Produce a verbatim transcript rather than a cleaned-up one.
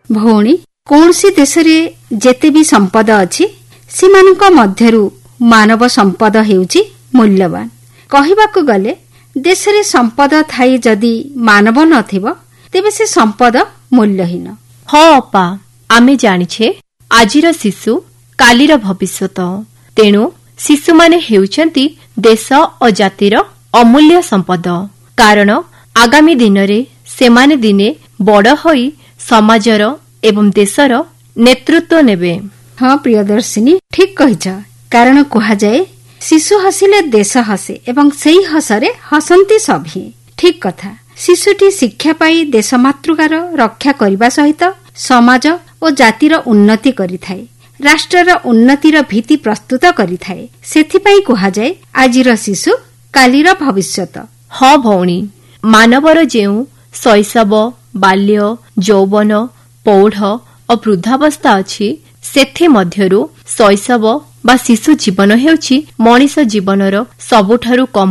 ଭଉଣୀ, କୌଣସି ଦେଶରେ ଯେତେ ବି ସମ୍ପଦ ଅଛି ସେମାନଙ୍କ ମଧ୍ୟରୁ ମାନବ ସମ୍ପଦ ହେଉଛି ମୂଲ୍ୟବାନ। କହିବାକୁ ଗଲେ ଦେଶରେ ସମ୍ପଦ ଥାଇ ଯଦି ମାନବ ନଥିବ ତେବେ ସେ ସମ୍ପଦ ମୂଲ୍ୟହୀନ। ହଁ ଅପା, ଆମେ ଜାଣିଛେ ଆଜିର ଶିଶୁ କାଲିର ଭବିଷ୍ୟତ। ତେଣୁ ଶିଶୁମାନେ ହେଉଛନ୍ତି ଦେଶ ଓ ଜାତିର ଅମୂଲ୍ୟ ସମ୍ପଦ। କାରଣ ଆଗାମୀ ଦିନରେ ସେମାନେ ଦିନେ ବଡ଼ ହୋଇ ସମାଜର ଏବଂ ଦେଶର ନେତୃତ୍ୱ ନେବେ। ହଁ ପ୍ରିୟଦର୍ଶିନୀ, ଠିକ୍ କହିଛ। କାରଣ କୁହାଯାଏ ଶିଶୁ ହସିଲେ ଦେଶ ହସେ ଏବଂ ସେହି ହସରେ ହସନ୍ତି ସଭିଏ। ଠିକ୍ କଥା। ଶିଶୁଟି ଶିକ୍ଷା ପାଇ ଦେଶ ମାତୃକାର ରକ୍ଷା କରିବା ସହିତ ସମାଜ ଓ ଜାତିର ଉନ୍ନତି କରିଥାଏ, ରାଷ୍ଟ୍ରର ଉନ୍ନତିର ଭିତ୍ତି ପ୍ରସ୍ତୁତ କରିଥାଏ। ସେଥିପାଇଁ କୁହାଯାଏ ଆଜିର ଶିଶୁ କାଲିର ଭବିଷ୍ୟତ। ହଁ ଭଉଣୀ, ମାନବର ଯେଉଁ ଶୈଶବ, ବାଲ୍ୟ, ଯୌବନ, ପୌଢ଼ ଓ ବୃଦ୍ଧାବସ୍ଥା ଅଛି, ସେଥିମଧ୍ୟରୁ ଶୈଶବ ବା ଶିଶୁ ଜୀବନ ହେଉଛି ମଣିଷ ଜୀବନର ସବୁଠାରୁ କମ୍